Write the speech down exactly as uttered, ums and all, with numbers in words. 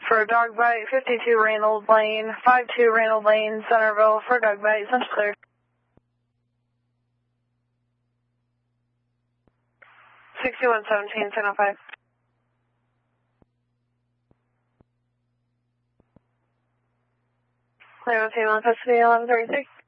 For a dog bite, fifty-two Reynold Lane, five two Reynold Lane, Centerville, for a dog bite, Central cleared. sixty-one seventeen, ten oh five. Clear with female custody, eleven thirty-six.